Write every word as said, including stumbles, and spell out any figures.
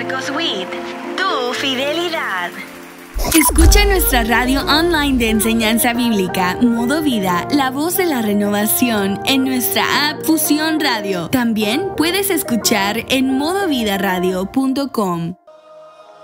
Marcos Witt, tu fidelidad. Escucha nuestra radio online de enseñanza bíblica, Modo Vida, la voz de la renovación, en nuestra app Fusión Radio. También puedes escuchar en modo vida radio punto com.